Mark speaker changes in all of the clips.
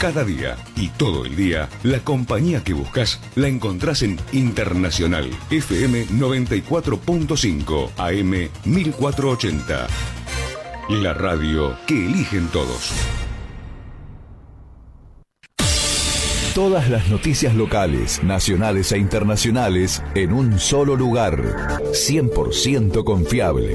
Speaker 1: Cada día y todo el día, la compañía que buscas la encontrás en Internacional FM 94.5 AM 1480. La radio que eligen todos.
Speaker 2: Todas las noticias locales, nacionales e internacionales en un solo lugar. 100% confiable.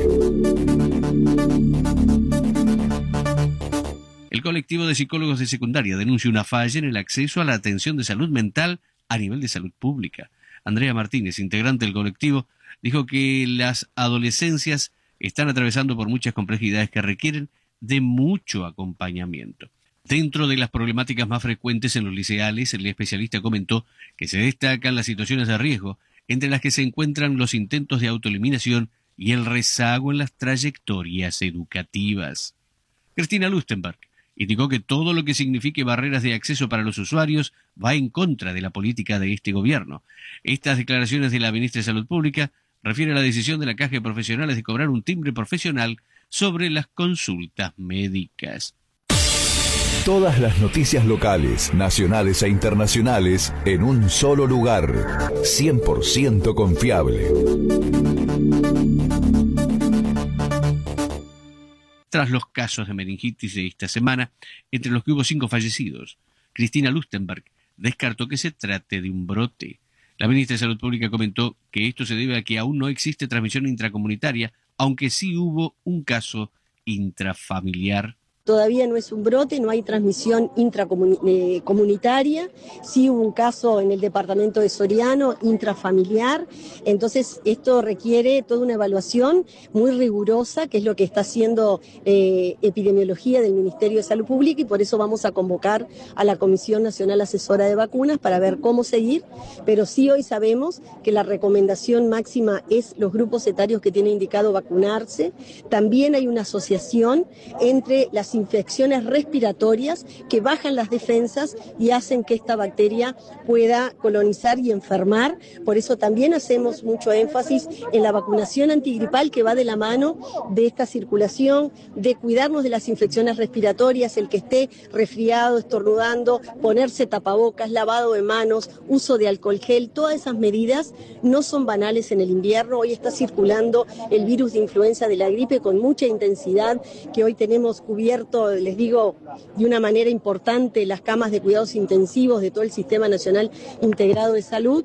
Speaker 3: El colectivo de psicólogos de secundaria denuncia una falla en el acceso a la atención de salud mental a nivel de salud pública. Andrea Martínez, integrante del colectivo, dijo que las adolescencias están atravesando por muchas complejidades que requieren de mucho acompañamiento. Dentro de las problemáticas más frecuentes en los liceales, el especialista comentó que se destacan las situaciones de riesgo, entre las que se encuentran los intentos de autoeliminación y el rezago en las trayectorias educativas. Cristina Lustenberg indicó que todo lo que signifique barreras de acceso para los usuarios va en contra de la política de este gobierno. Estas declaraciones de la ministra de Salud Pública refieren a la decisión de la Caja de Profesionales de cobrar un timbre profesional sobre las consultas médicas.
Speaker 2: Todas las noticias locales, nacionales e internacionales en un solo lugar. 100% confiable.
Speaker 3: Tras los casos de meningitis de esta semana, entre los que hubo 5 fallecidos, Cristina Lustenberg descartó que se trate de un brote. La ministra de Salud Pública comentó que esto se debe a que aún no existe transmisión intracomunitaria, aunque sí hubo un caso intrafamiliar.
Speaker 4: Todavía no es un brote, no hay transmisión intracomunitaria. Sí hubo un caso en el departamento de Soriano, intrafamiliar. Entonces, esto requiere toda una evaluación muy rigurosa, que es lo que está haciendo epidemiología del Ministerio de Salud Pública, y por eso vamos a convocar a la Comisión Nacional Asesora de Vacunas para ver cómo seguir. Pero sí hoy sabemos que la recomendación máxima es los grupos etarios que tienen indicado vacunarse. También hay una asociación entre las infecciones respiratorias que bajan las defensas y hacen que esta bacteria pueda colonizar y enfermar. Por eso también hacemos mucho énfasis en la vacunación antigripal, que va de la mano de esta circulación, de cuidarnos de las infecciones respiratorias, el que esté resfriado, estornudando, ponerse tapabocas, lavado de manos, uso de alcohol gel. Todas esas medidas no son banales en el invierno. Hoy está circulando el virus de influenza de la gripe con mucha intensidad, que hoy tenemos cubierto, les digo, de una manera importante las camas de cuidados intensivos de todo el Sistema Nacional Integrado de Salud,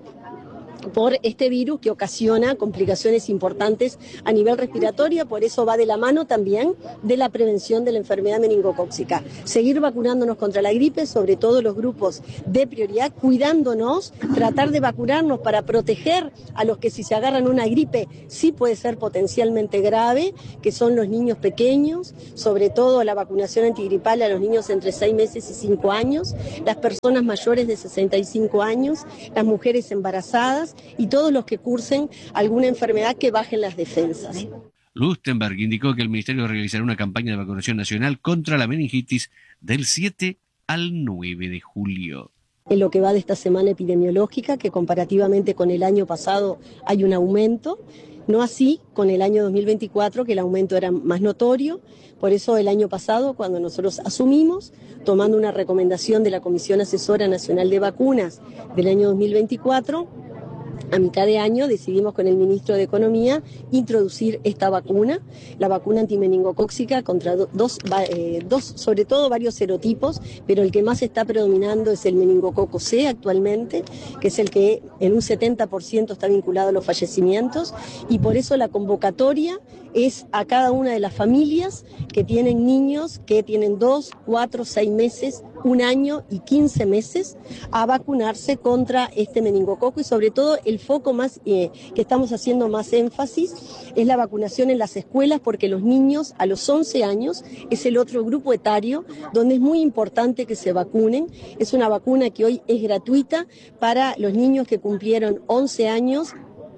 Speaker 4: por este virus que ocasiona complicaciones importantes a nivel respiratorio. Por eso va de la mano también de la prevención de la enfermedad meningocócica. Seguir vacunándonos contra la gripe, sobre todo los grupos de prioridad, cuidándonos, tratar de vacunarnos para proteger a los que si se agarran una gripe sí puede ser potencialmente grave, que son los niños pequeños, sobre todo la vacunación antigripal a los niños entre 6 meses y 5 años, las personas mayores de 65 años, las mujeres embarazadas, y todos los que cursen alguna enfermedad que bajen las defensas.
Speaker 3: Lustenberg indicó que el Ministerio realizará una campaña de vacunación nacional contra la meningitis del 7 al 9 de julio.
Speaker 4: En lo que va de esta semana epidemiológica, que comparativamente con el año pasado hay un aumento, no así con el año 2024, que el aumento era más notorio. Por eso el año pasado, cuando nosotros asumimos, tomando una recomendación de la Comisión Asesora Nacional de Vacunas del año 2024, a mitad de año decidimos con el ministro de Economía introducir esta vacuna, la vacuna antimeningocócica contra dos, sobre todo varios serotipos, pero el que más está predominando es el meningococo C actualmente, que es el que en un 70% está vinculado a los fallecimientos, y por eso la convocatoria es a cada una de las familias que tienen niños que tienen 2, 4, 6 meses, 1 año y 15 meses a vacunarse contra este meningococo, y sobre todo el foco más que estamos haciendo más énfasis es la vacunación en las escuelas, porque los niños a los 11 años es el otro grupo etario donde es muy importante que se vacunen. Es una vacuna que hoy es gratuita para los niños que cumplieron 11 años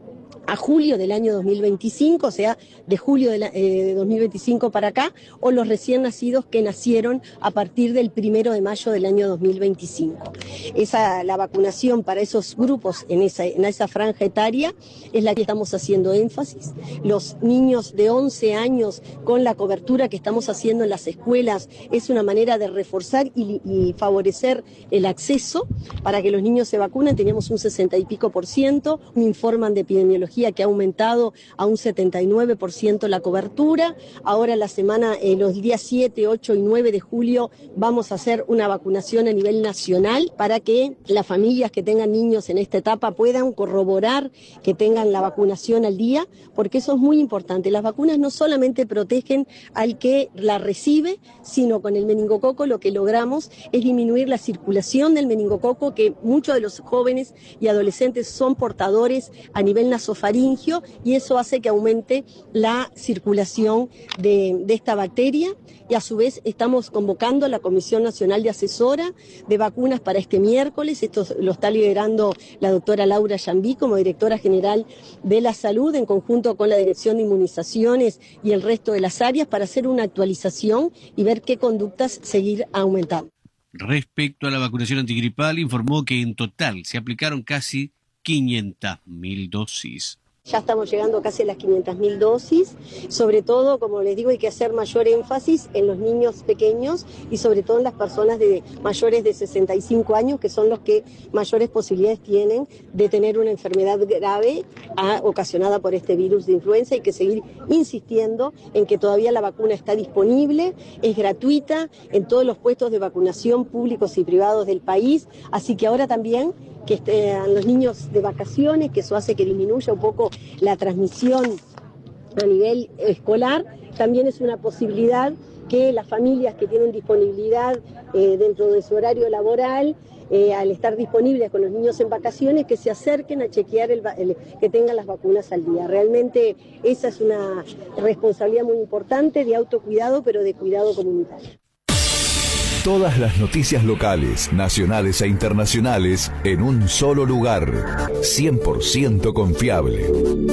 Speaker 4: a julio del año 2025, o sea, de julio de 2025 para acá, o los recién nacidos que nacieron a partir del 1 de mayo del año 2025. La vacunación para esos grupos en esa franja etaria es la que estamos haciendo énfasis. Los niños de 11 años con la cobertura que estamos haciendo en las escuelas es una manera de reforzar y favorecer el acceso para que los niños se vacunen. Teníamos un 60 y pico %, me informan de epidemiología que ha aumentado a un 79% la cobertura. Ahora los días 7, 8 y 9 de julio vamos a hacer una vacunación a nivel nacional para que las familias que tengan niños en esta etapa puedan corroborar que tengan la vacunación al día, porque eso es muy importante. Las vacunas no solamente protegen al que la recibe, sino con el meningococo lo que logramos es disminuir la circulación del meningococo, que muchos de los jóvenes y adolescentes son portadores a nivel nasofaringio, y eso hace que aumente la circulación de esta bacteria. Y a su vez estamos convocando a la Comisión Nacional de Asesora de Vacunas para este miércoles. Esto lo está liderando la doctora Laura Yambí como directora general de la salud, en conjunto con la Dirección de Inmunizaciones y el resto de las áreas, para hacer una actualización y ver qué conductas seguir aumentando.
Speaker 3: Respecto a la vacunación antigripal, informó que en total se aplicaron casi 500.000 dosis.
Speaker 4: Ya estamos llegando casi a las 500.000 dosis, sobre todo, como les digo, hay que hacer mayor énfasis en los niños pequeños y sobre todo en las personas mayores de 65 años, que son los que mayores posibilidades tienen de tener una enfermedad grave ocasionada por este virus de influenza. Hay que seguir insistiendo en que todavía la vacuna está disponible, es gratuita en todos los puestos de vacunación públicos y privados del país, así que ahora también que estén los niños de vacaciones, que eso hace que disminuya un poco la transmisión a nivel escolar. También es una posibilidad que las familias que tienen disponibilidad dentro de su horario laboral, al estar disponibles con los niños en vacaciones, que se acerquen a chequear que tengan las vacunas al día. Realmente esa es una responsabilidad muy importante de autocuidado, pero de cuidado comunitario.
Speaker 2: Todas las noticias locales, nacionales e internacionales en un solo lugar. 100% confiable.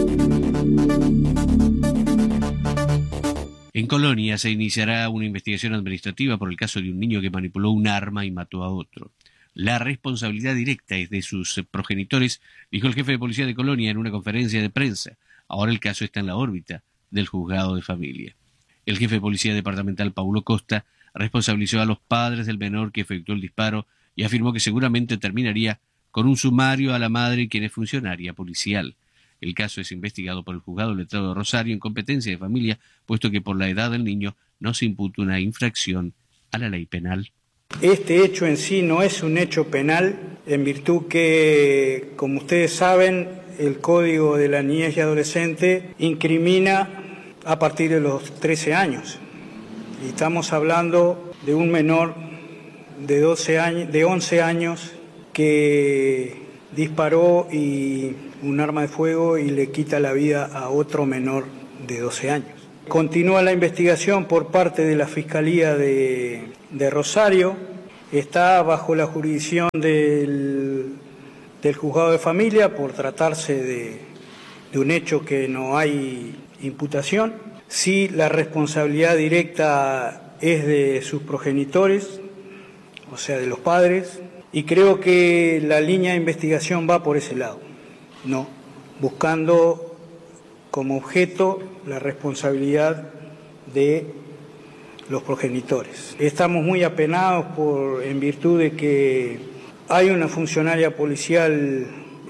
Speaker 3: En Colonia se iniciará una investigación administrativa por el caso de un niño que manipuló un arma y mató a otro. La responsabilidad directa es de sus progenitores, dijo el jefe de policía de Colonia en una conferencia de prensa. Ahora el caso está en la órbita del juzgado de familia. El jefe de policía departamental, Paulo Costa, responsabilizó a los padres del menor que efectuó el disparo y afirmó que seguramente terminaría con un sumario a la madre, quien es funcionaria policial. El caso es investigado por el juzgado letrado de Rosario en competencia de familia, puesto que por la edad del niño no se imputa una infracción a la ley penal.
Speaker 5: Este hecho en sí no es un hecho penal, en virtud que, como ustedes saben, el Código de la Niñez y Adolescente incrimina a partir de los 13 años. Y estamos hablando de un menor de 11 años que disparó un arma de fuego y le quita la vida a otro menor de 12 años. Continúa la investigación por parte de la Fiscalía de Rosario. Está bajo la jurisdicción del juzgado de familia por tratarse de un hecho que no hay imputación. Sí, la responsabilidad directa es de sus progenitores, o sea, de los padres, y creo que la línea de investigación va por ese lado, ¿no? Buscando como objeto la responsabilidad de los progenitores. Estamos muy apenados en virtud de que hay una funcionaria policial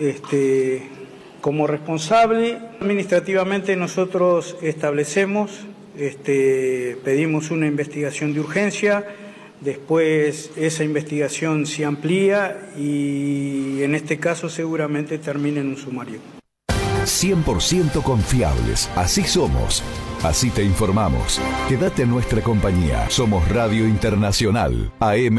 Speaker 5: como responsable. Administrativamente nosotros pedimos una investigación de urgencia, después esa investigación se amplía y en este caso seguramente termina en un sumario.
Speaker 2: 100% confiables, así somos, así te informamos. Quédate en nuestra compañía. Somos Radio Internacional, AM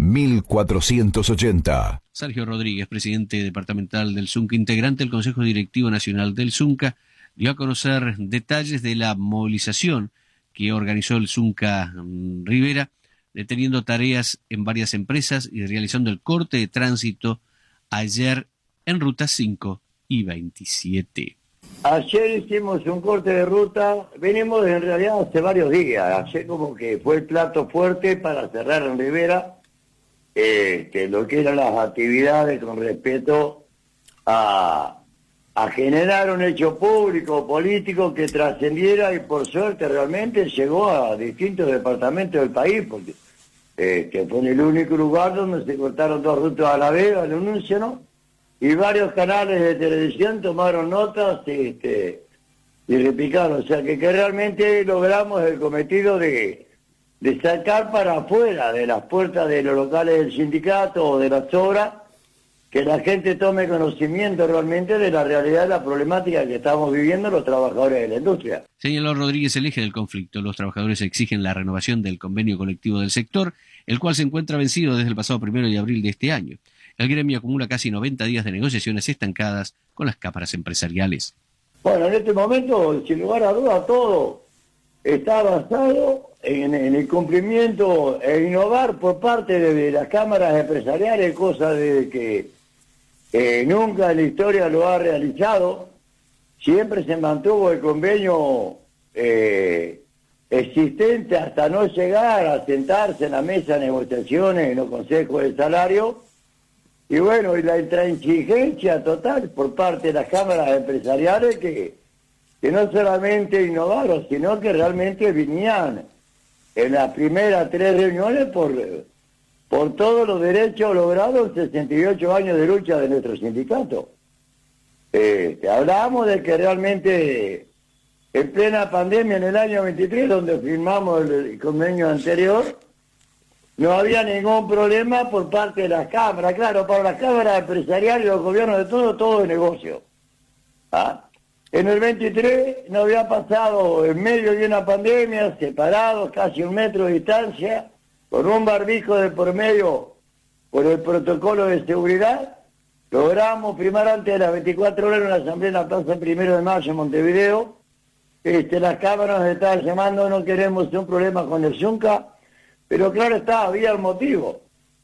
Speaker 2: 1480.
Speaker 3: Sergio Rodríguez, presidente departamental del Zunca, integrante del Consejo Directivo Nacional del Zunca, dio a conocer detalles de la movilización que organizó el Zunca Rivera, deteniendo tareas en varias empresas y realizando el corte de tránsito ayer en Ruta 5 y 27.
Speaker 6: Ayer hicimos un corte de ruta, venimos en realidad hace varios días, ayer como que fue el plato fuerte para cerrar en Rivera lo que eran las actividades con respecto a generar un hecho público, político que trascendiera y por suerte realmente llegó a distintos departamentos del país, porque fue en el único lugar donde se cortaron 2 rutas a la vez, al unísono, y varios canales de televisión tomaron notas y repicaron, o sea que realmente logramos el cometido de sacar para afuera de las puertas de los locales del sindicato o de las obras, que la gente tome conocimiento realmente de la realidad de la problemática que estamos viviendo los trabajadores de la industria.
Speaker 3: Señaló Rodríguez el eje del conflicto. Los trabajadores exigen la renovación del convenio colectivo del sector, el cual se encuentra vencido desde el pasado 1 de abril de este año. El gremio acumula casi 90 días de negociaciones estancadas con las cámaras empresariales.
Speaker 6: Bueno, en este momento, sin lugar a dudas, todo está basado en el cumplimiento e innovar por parte de las cámaras empresariales, cosa de que nunca en la historia lo ha realizado. Siempre se mantuvo el convenio existente hasta no llegar a sentarse en la mesa de negociaciones en los consejos de salario. Y bueno, y la intransigencia total por parte de las cámaras empresariales que no solamente innovaron, sino que realmente venían en las primeras 3 reuniones por todos los derechos logrados en 68 años de lucha de nuestro sindicato. Hablábamos de que realmente en plena pandemia en el año 23, donde firmamos el convenio anterior, no había ningún problema por parte de las cámaras. Claro, para las cámaras empresariales y los gobiernos de todo es negocio. En el 23 no había pasado en medio de una pandemia, separados casi 1 metro de distancia, con un barbijo de por medio por el protocolo de seguridad, logramos firmar antes de las 24 horas en una asamblea en la plaza 1 de mayo en Montevideo. Las cámaras nos estaban llamando, no queremos un problema con el Zunca, pero claro está, había el motivo.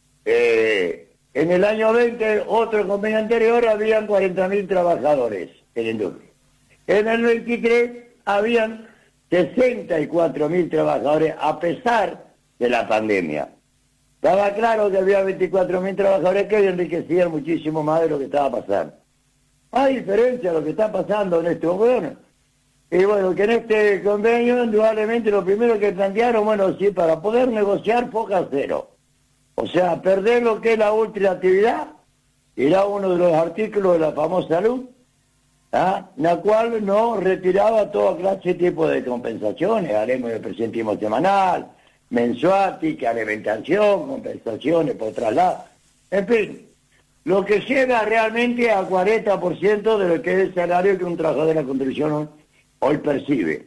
Speaker 6: En el año 20, otro convenio anterior, habían 40.000 trabajadores en la industria. En el 23 habían 64.000 trabajadores a pesar de la pandemia. Estaba claro que había 24.000 trabajadores que enriquecían muchísimo más de lo que estaba pasando. Hay diferencia de lo que está pasando en este gobierno. Y bueno, que en este convenio, indudablemente, lo primero que plantearon, bueno, sí, para poder negociar foja cero. O sea, perder lo que es la ultraactividad, era uno de los artículos de la famosa luz, la cual no retiraba toda clase de tipo de compensaciones, haremos de presentismo semanal, mensuática, alimentación, compensaciones por traslado, en fin, lo que llega realmente al 40% de lo que es el salario que un trabajador de la construcción hoy percibe.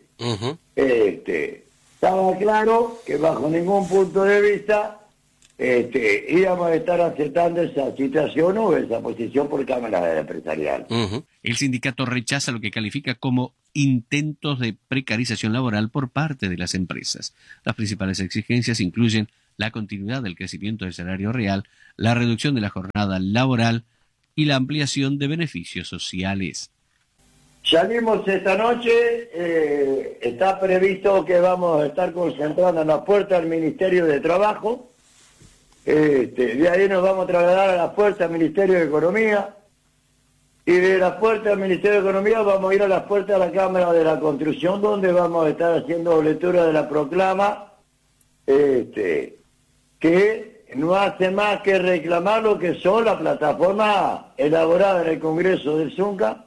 Speaker 6: Estaba claro que bajo ningún punto de vista íbamos a estar aceptando esa situación o esa posición por cámaras empresariales.
Speaker 3: El sindicato rechaza lo que califica como intentos de precarización laboral por parte de las empresas. Las principales exigencias incluyen la continuidad del crecimiento del salario real, la reducción de la jornada laboral y la ampliación de beneficios sociales.
Speaker 6: Salimos esta noche, está previsto que vamos a estar concentrando en la puerta del Ministerio de Trabajo, de ahí nos vamos a trasladar a la puerta del Ministerio de Economía, y de la puerta del Ministerio de Economía vamos a ir a la puerta de la Cámara de la Construcción, donde vamos a estar haciendo lectura de la proclama, que no hace más que reclamar lo que son la plataforma elaborada en el Congreso del Zunca,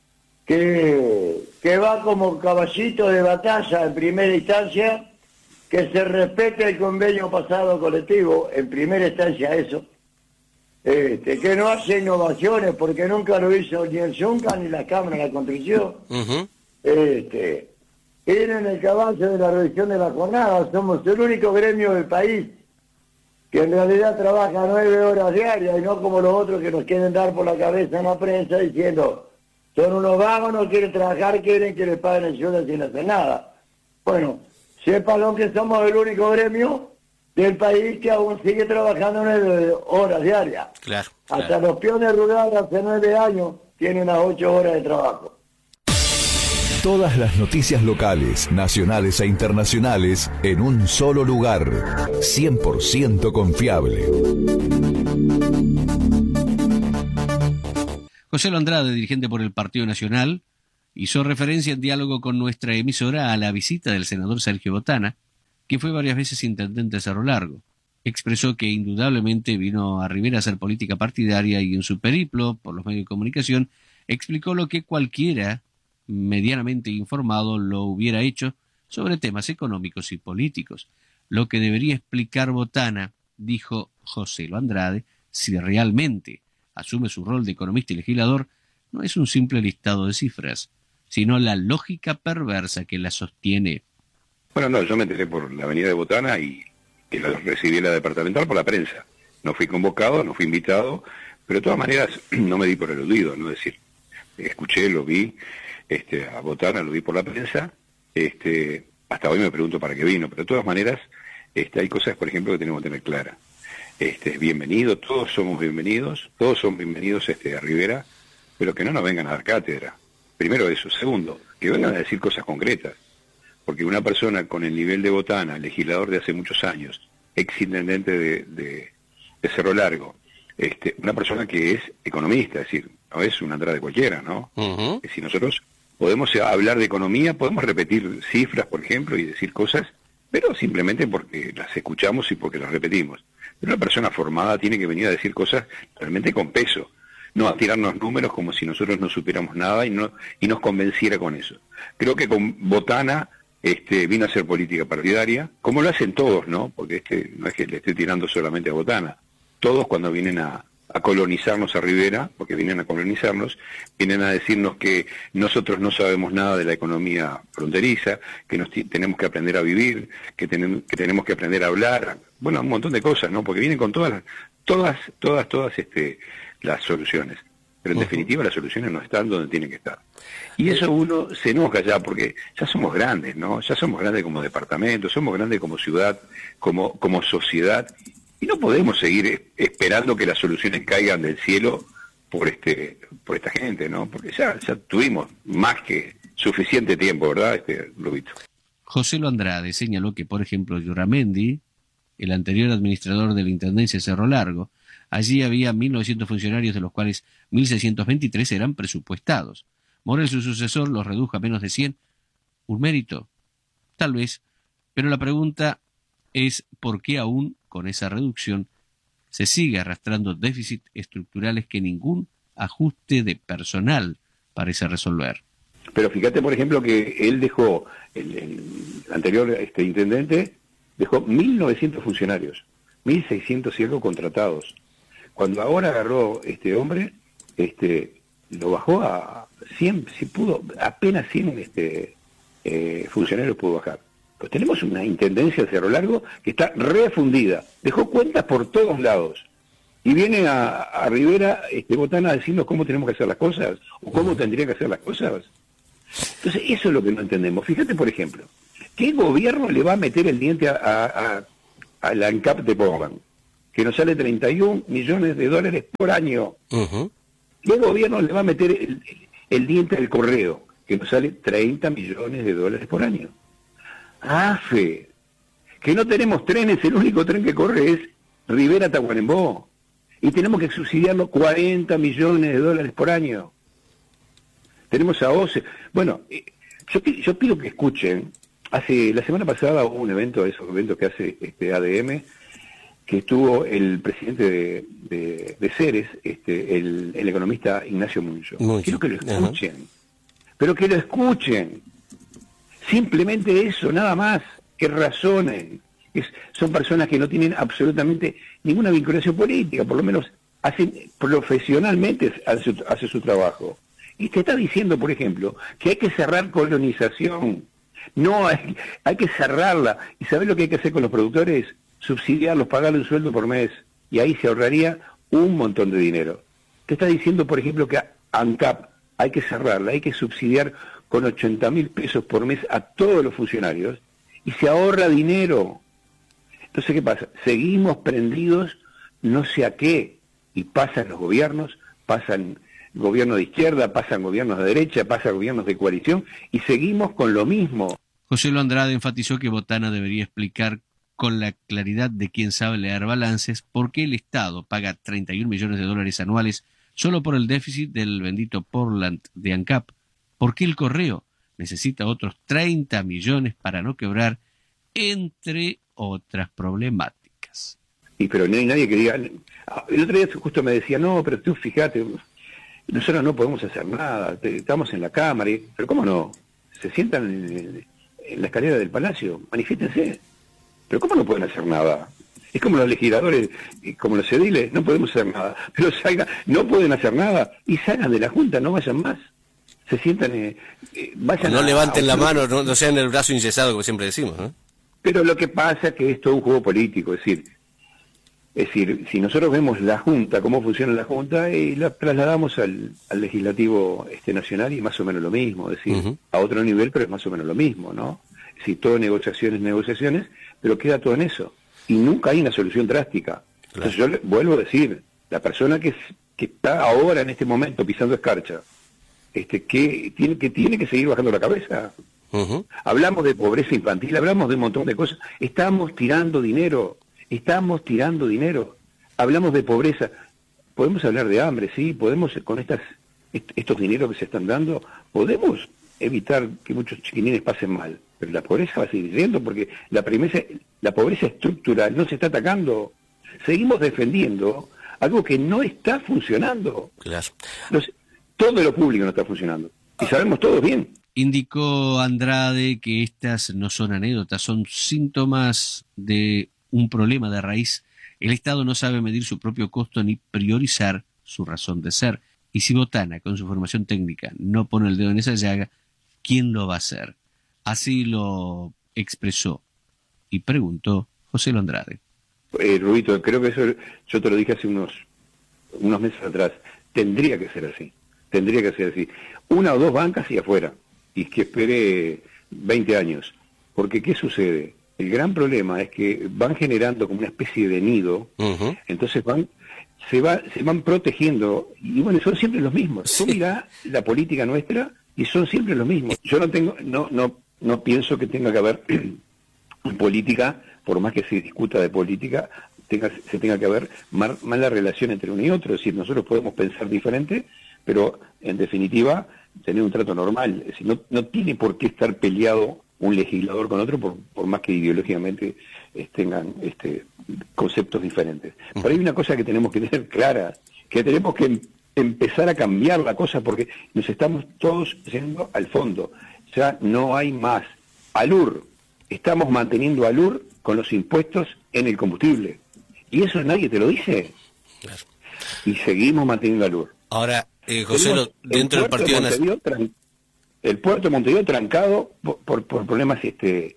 Speaker 6: que va como caballito de batalla en primera instancia, que se respete el convenio pasado colectivo, en primera instancia eso, que no hace innovaciones porque nunca lo hizo ni el Zunca ni la Cámara de la Construcción. En el caballo de la revisión de la jornada, somos el único gremio del país que en realidad trabaja 9 horas diarias y no como los otros que nos quieren dar por la cabeza en la prensa diciendo son unos vagos, no quieren trabajar, quieren que les paguen el sueldo sin hacer nada. Bueno, sépanlo que somos el único gremio del país que aún sigue trabajando 9 horas diarias.
Speaker 3: Claro.
Speaker 6: Hasta los peones rurales hace 9 años tienen unas 8 horas de trabajo.
Speaker 2: Todas las noticias locales, nacionales e internacionales en un solo lugar. 100% confiable.
Speaker 3: José Andrade, dirigente por el Partido Nacional, hizo referencia en diálogo con nuestra emisora a la visita del senador Sergio Botana, que fue varias veces intendente de Cerro Largo. Expresó que indudablemente vino a Rivera a hacer política partidaria y en su periplo por los medios de comunicación explicó lo que cualquiera medianamente informado lo hubiera hecho sobre temas económicos y políticos. Lo que debería explicar Botana, dijo José Andrade, si realmente asume su rol de economista y legislador, no es un simple listado de cifras, sino la lógica perversa que la sostiene.
Speaker 7: Bueno, no, yo me enteré por la avenida de Botana y que la recibí la departamental por la prensa. No fui convocado, no fui invitado, pero de todas maneras no me di por eludido, no es decir, escuché, lo vi, a Botana lo vi por la prensa, hasta hoy me pregunto para qué vino, pero de todas maneras hay cosas, por ejemplo, que tenemos que tener claras. Bienvenido, todos somos bienvenidos, todos son bienvenidos a Rivera, pero que no nos vengan a dar cátedra. Primero eso. Segundo, que vengan a decir cosas concretas. Porque una persona con el nivel de Botana, legislador de hace muchos años, exintendente de Cerro Largo, una persona que es economista, es decir, no es un Andrade cualquiera, ¿no? Uh-huh. Si nosotros podemos hablar de economía, podemos repetir cifras, por ejemplo, y decir cosas, pero simplemente porque las escuchamos y porque las repetimos. Pero una persona formada tiene que venir a decir cosas realmente con peso, no a tirarnos números como si nosotros no supiéramos nada y nos convenciera con eso. Creo que con Botana vino a hacer política partidaria, como lo hacen todos, ¿no? Porque no es que le esté tirando solamente a Botana. Todos cuando vienen a colonizarnos a Rivera, porque vienen a colonizarnos, vienen a decirnos que nosotros no sabemos nada de la economía fronteriza, que tenemos que aprender a vivir, que tenemos que aprender a hablar, bueno, un montón de cosas, ¿no? Porque vienen con todas las soluciones. Pero en definitiva las soluciones no están donde tienen que estar. Y eso uno se enoja ya, porque ya somos grandes, ¿no? Ya somos grandes como departamento, somos grandes como ciudad, como sociedad, y no podemos seguir esperando que las soluciones caigan del cielo por esta gente, ¿no? Porque ya tuvimos más que suficiente tiempo, ¿verdad, Rubito?
Speaker 3: José Andrade señaló que, por ejemplo, Yuramendi, el anterior administrador de la Intendencia de Cerro Largo, allí había 1.900 funcionarios, de los cuales 1.623 eran presupuestados. Morel, su sucesor, los redujo a menos de 100. ¿Un mérito? Tal vez, pero la pregunta es por qué aún con esa reducción se sigue arrastrando déficits estructurales que ningún ajuste de personal parece resolver.
Speaker 7: Pero fíjate, por ejemplo, que él dejó, el anterior intendente, dejó 1.900 funcionarios, 1.600 y algo contratados. Cuando ahora agarró este hombre, lo bajó a 100, si pudo, apenas 100 funcionarios pudo bajar. Pues tenemos una intendencia de Cerro Largo que está refundida, dejó cuentas por todos lados. Y viene a Rivera Botana a decirnos cómo tenemos que hacer las cosas, o cómo tendría que hacer las cosas. Entonces, eso es lo que no entendemos. Fíjate, por ejemplo, ¿qué gobierno le va a meter el diente a la ANCAP de Portland, que nos sale $31 millones por año? Uh-huh. ¿Qué gobierno le va a meter el diente al correo, que nos sale $30 millones por año? AFE, que no tenemos trenes, el único tren que corre es Rivera-Tacuarembó, y tenemos que subsidiarlo $40 millones por año. Tenemos a OCE. Bueno, yo pido que escuchen. La semana pasada hubo un evento, esos eventos que hace ADM, que estuvo el presidente de Ceres, el economista Ignacio Muncho. Quiero que lo escuchen. Uh-huh. Pero que lo escuchen. Simplemente eso, nada más. Que razonen. Son personas que no tienen absolutamente ninguna vinculación política, por lo menos profesionalmente hace su trabajo. Y te está diciendo, por ejemplo, que hay que cerrar colonización. No, hay que cerrarla. ¿Y sabés lo que hay que hacer con los productores? Subsidiarlos, pagarle un sueldo por mes. Y ahí se ahorraría un montón de dinero. Te está diciendo, por ejemplo, que ANCAP hay que cerrarla, hay que subsidiar con 80.000 pesos por mes a todos los funcionarios. Y se ahorra dinero. Entonces, ¿qué pasa? Seguimos prendidos no sé a qué. Y pasan los gobiernos, pasan gobiernos de izquierda, pasan gobiernos de derecha, pasan gobiernos de coalición, y seguimos con lo mismo.
Speaker 3: José Lo Andrade enfatizó que Botana debería explicar con la claridad de quien sabe leer balances por qué el Estado paga 31 millones de dólares anuales solo por el déficit del bendito Portland de ANCAP, por qué el Correo necesita otros 30 millones para no quebrar, entre otras problemáticas.
Speaker 7: Pero no hay nadie que diga... El otro día justo me decía, no, pero tú fíjate, nosotros no podemos hacer nada, estamos en la Cámara, pero ¿cómo no? Se sientan en la escalera del Palacio, manifiéstense. Pero ¿cómo no pueden hacer nada? Es como los legisladores, como los ediles, no podemos hacer nada. Pero no pueden hacer nada y salgan de la Junta, no vayan más. Se sientan, vayan
Speaker 8: no levanten la mano, no sean el brazo inyesado, como siempre decimos, ¿no?
Speaker 7: Pero lo que pasa es que es todo un juego político, es decir, si nosotros vemos la Junta, cómo funciona la Junta, y la trasladamos al legislativo nacional y más o menos lo mismo, es decir, a otro nivel, pero es más o menos lo mismo, ¿no? Es decir, todo negociaciones, pero queda todo en eso. Y nunca hay una solución drástica. Claro. Entonces yo vuelvo a decir, la persona que está ahora en este momento pisando escarcha, que tiene que seguir bajando la cabeza. Hablamos de pobreza infantil, hablamos de un montón de cosas. Estamos tirando dinero. Hablamos de pobreza. Podemos hablar de hambre, sí, podemos con estos dineros que se están dando, podemos evitar que muchos chiquilines pasen mal. Pero la pobreza va a seguir siendo porque la pobreza estructural no se está atacando. Seguimos defendiendo algo que no está funcionando.
Speaker 8: Claro.
Speaker 7: Entonces, todo lo público no está funcionando. Y sabemos todos bien.
Speaker 3: Indicó Andrade que estas no son anécdotas, son síntomas de un problema de raíz. El Estado no sabe medir su propio costo ni priorizar su razón de ser. Y si Botana, con su formación técnica, no pone el dedo en esa llaga, ¿quién lo va a hacer? Así lo expresó y preguntó José Lo Andrade.
Speaker 7: Rubito, creo que eso yo te lo dije hace unos meses atrás. Tendría que ser así. Una o dos bancas y afuera. Y que espere 20 años. Porque ¿qué sucede? El gran problema es que van generando como una especie de nido. Entonces se van protegiendo. Y bueno, son siempre los mismos. Sí. Tú mirá la política nuestra y son siempre los mismos. Yo no pienso que tenga que haber política, por más que se discuta de política, se tenga que haber mala relación entre uno y otro. Es decir, nosotros podemos pensar diferente, pero en definitiva tener un trato normal. Es decir, no tiene por qué estar peleado un legislador con otro por más que ideológicamente tengan conceptos diferentes. Pero hay una cosa que tenemos que tener clara, que tenemos que empezar a cambiar la cosa porque nos estamos todos yendo al fondo. Ya no hay más. ALUR, estamos manteniendo ALUR con los impuestos en el combustible. Y eso nadie te lo dice. Claro. Y seguimos manteniendo ALUR.
Speaker 8: Ahora, José, dentro del Partido Nacional...
Speaker 7: El puerto de Montevideo trancado por problemas de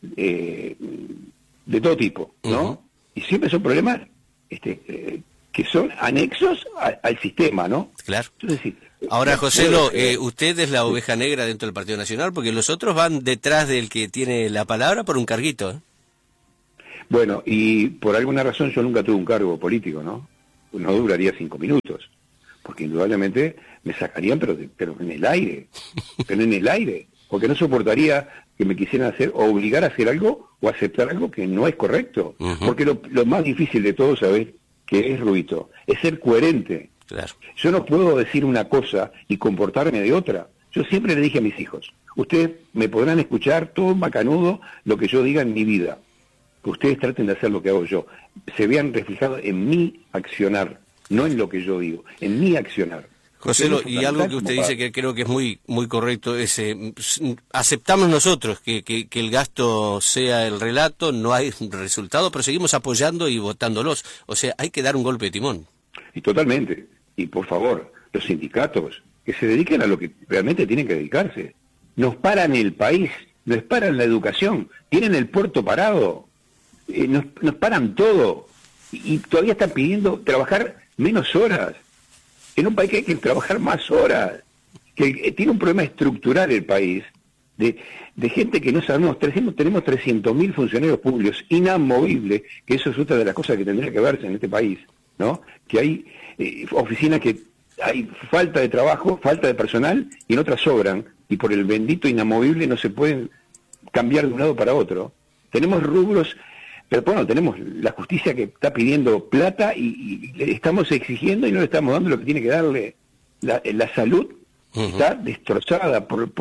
Speaker 7: todo tipo, ¿no? Y siempre son problemas que son anexos al sistema, ¿no?
Speaker 8: Claro.
Speaker 7: Entonces,
Speaker 8: ahora, José, usted es la oveja negra dentro del Partido Nacional, porque los otros van detrás del que tiene la palabra por un carguito, ¿eh?
Speaker 7: Bueno, y por alguna razón yo nunca tuve un cargo político, ¿no? No duraría 5 minutos, porque indudablemente me sacarían, pero en el aire, porque no soportaría que me quisieran obligar a hacer algo o aceptar algo que no es correcto, porque lo más difícil de todo, ¿sabes qué es, Rubito? Es ser coherente.
Speaker 8: Claro.
Speaker 7: Yo no puedo decir una cosa y comportarme de otra. Yo siempre le dije a mis hijos, ustedes me podrán escuchar todo macanudo lo que yo diga en mi vida, que ustedes traten de hacer lo que hago yo, se vean reflejados en mi accionar, no en lo que yo digo, en mi accionar.
Speaker 8: José, y algo que usted dice que creo que es muy muy correcto es, aceptamos nosotros que el gasto sea el relato, no hay resultado, pero seguimos apoyando y votándolos. O sea, hay que dar un golpe de timón.
Speaker 7: Y totalmente. Y por favor, los sindicatos, que se dediquen a lo que realmente tienen que dedicarse. Nos paran el país, nos paran la educación, tienen el puerto parado, nos paran todo. Y todavía están pidiendo trabajar menos horas. En un país que hay que trabajar más horas, que tiene un problema estructural el país, de gente que no sabemos, tenemos 300.000 funcionarios públicos inamovibles, que eso es otra de las cosas que tendría que verse en este país, ¿no? Que hay oficinas que hay falta de trabajo, falta de personal, y en otras sobran, y por el bendito inamovible no se pueden cambiar de un lado para otro. Tenemos rubros, pero bueno, tenemos la justicia que está pidiendo plata y le estamos exigiendo y no le estamos dando lo que tiene que darle. La salud está destrozada por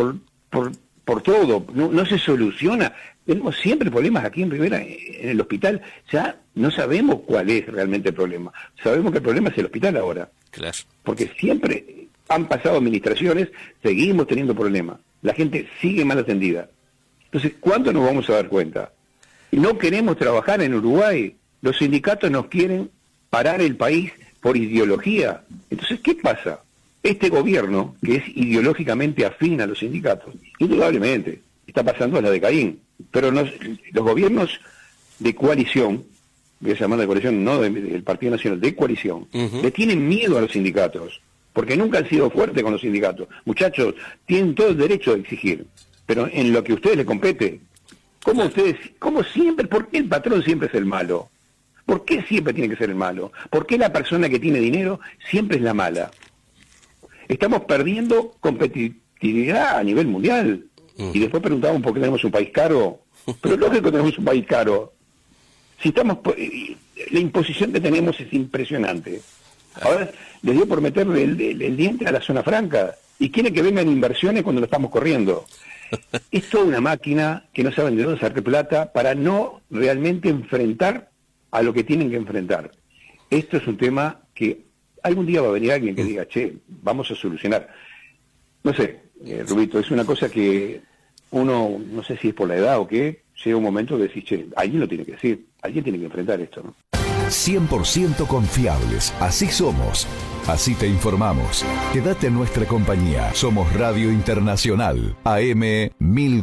Speaker 7: todo, no se soluciona. Tenemos siempre problemas aquí en Rivera, en el hospital. Ya no sabemos cuál es realmente el problema. Sabemos que el problema es el hospital ahora.
Speaker 8: Claro.
Speaker 7: Porque siempre han pasado administraciones, seguimos teniendo problemas. La gente sigue mal atendida. Entonces, ¿cuándo nos vamos a dar cuenta? No queremos trabajar en Uruguay. Los sindicatos nos quieren parar el país por ideología. Entonces, ¿qué pasa? Este gobierno, que es ideológicamente afín a los sindicatos, indudablemente, está pasando a la de Caín. Pero los gobiernos de coalición, voy a llamar de coalición, no del Partido Nacional, de coalición, le tienen miedo a los sindicatos, porque nunca han sido fuertes con los sindicatos. Muchachos, tienen todo el derecho de exigir, pero en lo que a ustedes les compete, ¿cómo siempre, por qué el patrón siempre es el malo? ¿Por qué siempre tiene que ser el malo? ¿Por qué la persona que tiene dinero siempre es la mala? Estamos perdiendo competitividad a nivel mundial. Y después preguntamos por qué tenemos un país caro. Pero lógico que tenemos un país caro. Si estamos, la imposición que tenemos es impresionante. Ahora les dio por meterle el diente a la zona franca. Y quieren que vengan inversiones cuando lo estamos corriendo. Es toda una máquina que no saben de dónde sacar plata para no realmente enfrentar a lo que tienen que enfrentar. Esto es un tema que algún día va a venir alguien que diga, che, vamos a solucionar. No sé, Rubito, es una cosa que uno, no sé si es por la edad o qué, llega un momento de decir, che, alguien lo tiene que decir, alguien tiene que enfrentar esto, ¿no?
Speaker 2: 100% confiables, así somos. Así te informamos. Quédate en nuestra compañía. Somos Radio Internacional, AM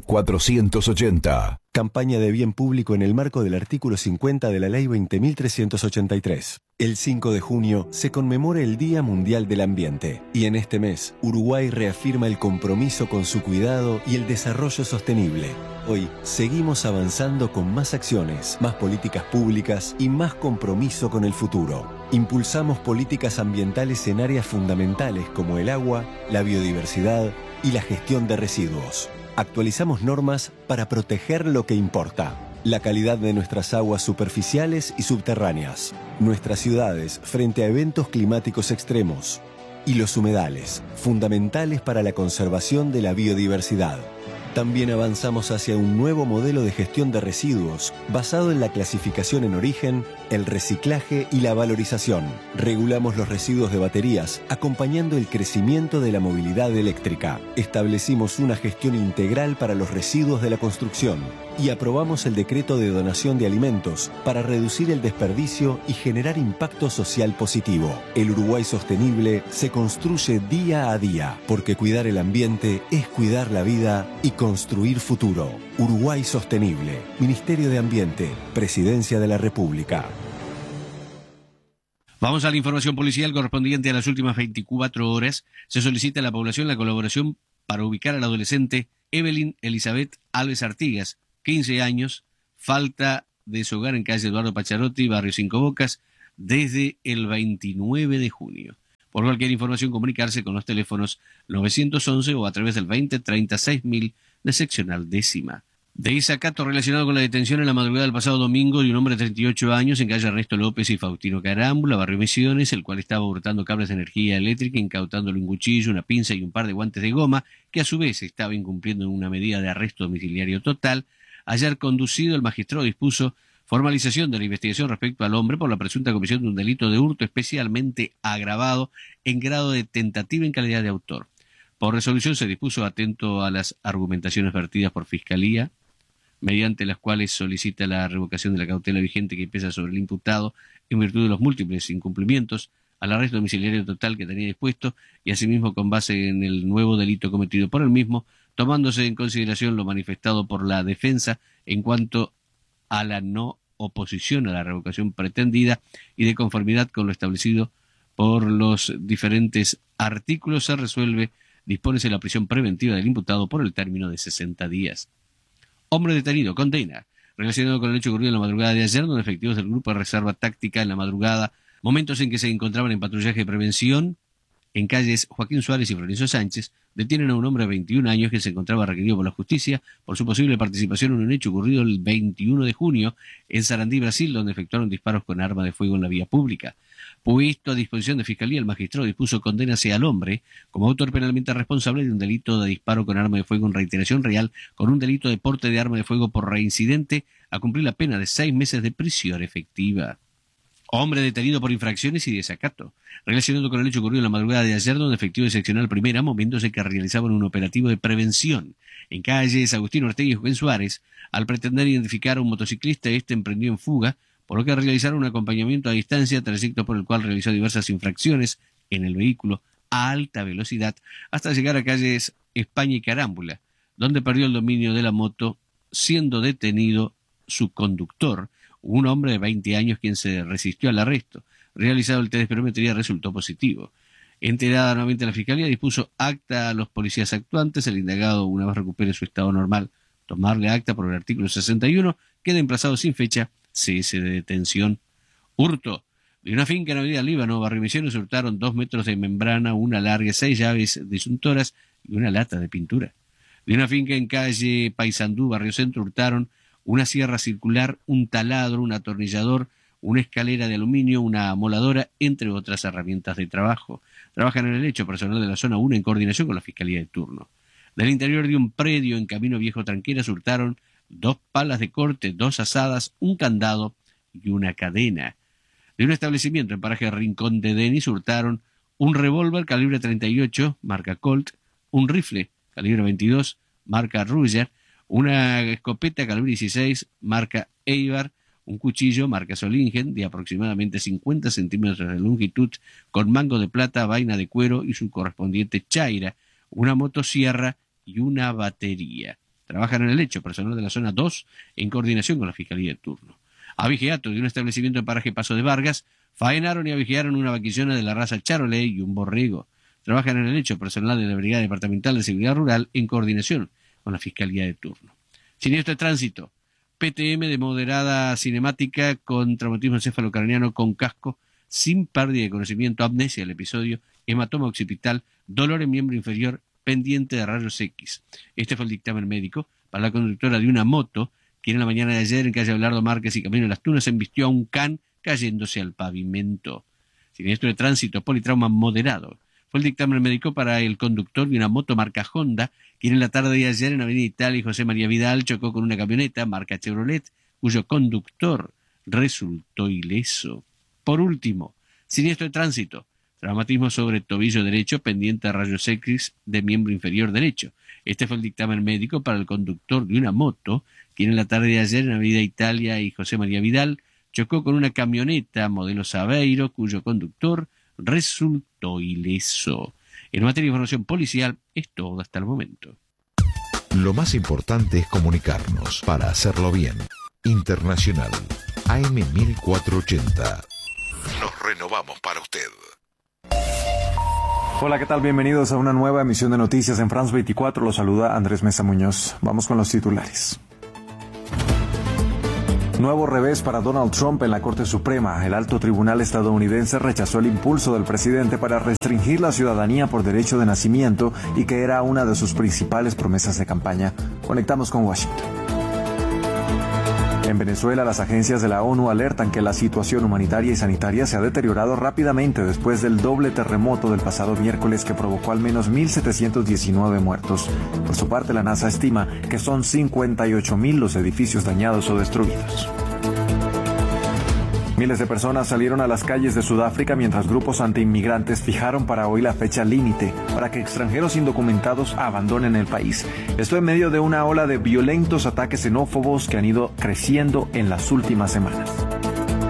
Speaker 2: 1480.
Speaker 9: Campaña de bien público en el marco del artículo 50 de la Ley 20.383. El 5 de junio se conmemora el Día Mundial del Ambiente y en este mes Uruguay reafirma el compromiso con su cuidado y el desarrollo sostenible. Hoy seguimos avanzando con más acciones, más políticas públicas y más compromiso con el futuro. Impulsamos políticas ambientales en áreas fundamentales como el agua, la biodiversidad y la gestión de residuos. Actualizamos normas para proteger lo que importa. La calidad de nuestras aguas superficiales y subterráneas. Nuestras ciudades frente a eventos climáticos extremos. Y los humedales, fundamentales para la conservación de la biodiversidad. También avanzamos hacia un nuevo modelo de gestión de residuos basado en la clasificación en origen, el reciclaje y la valorización. Regulamos los residuos de baterías, acompañando el crecimiento de la movilidad eléctrica. Establecimos una gestión integral para los residuos de la construcción y aprobamos el decreto de donación de alimentos para reducir el desperdicio y generar impacto social positivo. El Uruguay sostenible se construye día a día, porque cuidar el ambiente es cuidar la vida y construir futuro. Uruguay Sostenible, Ministerio de Ambiente, Presidencia de la República.
Speaker 3: Vamos a la información policial correspondiente a las últimas 24 horas. Se solicita a la población la colaboración para ubicar al adolescente Evelyn Elizabeth Alves Artigas, 15 años, falta de su hogar en calle Eduardo Pacharotti, barrio Cinco Bocas, desde el 29 de junio. Por cualquier información, comunicarse con los teléfonos 911 o a través del 2036.000 de seccional décima. Desacato relacionado con la detención en la madrugada del pasado domingo de un hombre de 38 años en calle Ernesto López y Faustino Carámbula, barrio Misiones, el cual estaba hurtando cables de energía eléctrica, incautándole un cuchillo, una pinza y un par de guantes de goma, que a su vez estaba incumpliendo una medida de arresto domiciliario total. Ayer conducido, el magistrado dispuso formalización de la investigación respecto al hombre por la presunta comisión de un delito de hurto especialmente agravado en grado de tentativa en calidad de autor. Por resolución se dispuso, atento a las argumentaciones vertidas por Fiscalía, mediante las cuales solicita la revocación de la cautela vigente que pesa sobre el imputado en virtud de los múltiples incumplimientos al arresto domiciliario total que tenía dispuesto y asimismo con base en el nuevo delito cometido por el mismo, tomándose en consideración lo manifestado por la defensa en cuanto a la no oposición a la revocación pretendida y de conformidad con lo establecido por los diferentes artículos, se resuelve, dispónese la prisión preventiva del imputado por el término de 60 días. Hombre detenido, condena, relacionado con el hecho ocurrido en la madrugada de ayer, donde efectivos del Grupo de Reserva Táctica en la madrugada, momentos en que se encontraban en patrullaje de prevención, En calles Joaquín Suárez y Florencio Sánchez, detienen a un hombre de 21 años que se encontraba requerido por la justicia por su posible participación en un hecho ocurrido el 21 de junio en Sarandí, Brasil, donde efectuaron disparos con arma de fuego en la vía pública. Puesto a disposición de Fiscalía, el magistrado dispuso condena al hombre como autor penalmente responsable de un delito de disparo con arma de fuego en reiteración real, con un delito de porte de arma de fuego por reincidente, a cumplir la pena de 6 meses de prisión efectiva. Hombre detenido por infracciones y desacato. Relacionado con el hecho ocurrido en la madrugada de ayer, donde efectivo seccional primera, momentos que realizaban un operativo de prevención en calles Agustín Ortega y Joaquín Suárez, al pretender identificar a un motociclista, emprendió en fuga, por lo que realizaron un acompañamiento a distancia, trayecto por el cual realizó diversas infracciones en el vehículo a alta velocidad, hasta llegar a calles España y Carámbula, donde perdió el dominio de la moto, siendo detenido su conductor, un hombre de 20 años quien se resistió al arresto. Realizado el test de espirometría resultó positivo. Enterada nuevamente la Fiscalía, dispuso acta a los policías actuantes. El indagado, una vez recupere su estado normal, tomarle acta por el artículo 61, queda emplazado sin fecha, cese de detención. Hurto. De una finca en Avenida Líbano, Barrio Misiones, hurtaron 2 metros de membrana, una larga, 6 llaves disyuntoras y una lata de pintura. De una finca en calle Paysandú, Barrio Centro, hurtaron una sierra circular, un taladro, un atornillador, una escalera de aluminio, una amoladora, entre otras herramientas de trabajo. Trabajan en el hecho personal de la zona 1 en coordinación con la Fiscalía de turno. Del interior de un predio en Camino Viejo Tranqueras hurtaron 2 palas de corte, 2 asadas, un candado y una cadena. De un establecimiento en paraje Rincón de Denis hurtaron un revólver calibre 38, marca Colt, un rifle calibre 22, marca Ruger, una escopeta calibre 16, marca Eibar, un cuchillo marca Solingen de aproximadamente 50 centímetros de longitud, con mango de plata, vaina de cuero y su correspondiente chaira, una motosierra y una batería. Trabajan en el hecho personal de la zona 2 en coordinación con la Fiscalía de turno. Avigeato de un establecimiento en paraje Paso de Vargas, faenaron y avigearon una vaquillona de la raza Charolais y un borrego. Trabajan en el hecho personal de la Brigada Departamental de Seguridad Rural en coordinación con la Fiscalía de turno. Siniestro de tránsito. PTM de moderada cinemática con traumatismo encefalocraniano con casco, sin pérdida de conocimiento, amnesia del episodio, hematoma occipital, dolor en miembro inferior, pendiente de rayos X. Este fue el dictamen médico para la conductora de una moto, quien en la mañana de ayer en calle Abelardo Márquez y Camino de las Tunas embistió a un can cayéndose al pavimento. Siniestro de tránsito, politrauma moderado. Fue el dictamen médico para el conductor de una moto marca Honda, quien en la tarde de ayer en Avenida Italia y José María Vidal chocó con una camioneta marca Chevrolet, cuyo conductor resultó ileso. Por último, siniestro de tránsito, traumatismo sobre tobillo derecho, pendiente de rayos X de miembro inferior derecho. Este fue el dictamen médico para el conductor de una moto, quien en la tarde de ayer en Avenida Italia y José María Vidal chocó con una camioneta modelo Saveiro, cuyo conductor resultó ileso. En materia de información policial es todo hasta el momento.
Speaker 10: Lo más importante es comunicarnos para hacerlo bien. Internacional AM 1480. Nos renovamos para usted.
Speaker 11: Hola, ¿qué tal? Bienvenidos a una nueva emisión de noticias en France 24. Los saluda Andrés Mesa Muñoz. Vamos con los titulares. Nuevo revés para Donald Trump en la Corte Suprema. El alto tribunal estadounidense rechazó el impulso del presidente para restringir la ciudadanía por derecho de nacimiento y que era una de sus principales promesas de campaña. Conectamos con Washington. En Venezuela, las agencias de la ONU alertan que la situación humanitaria y sanitaria se ha deteriorado rápidamente después del doble terremoto del pasado miércoles que provocó al menos 1.719 muertos. Por su parte, la NASA estima que son 58.000 los edificios dañados o destruidos. Miles de personas salieron a las calles de Sudáfrica mientras grupos antiinmigrantes fijaron para hoy la fecha límite para que extranjeros indocumentados abandonen el país. Esto en medio de una ola de violentos ataques xenófobos que han ido creciendo en las últimas semanas.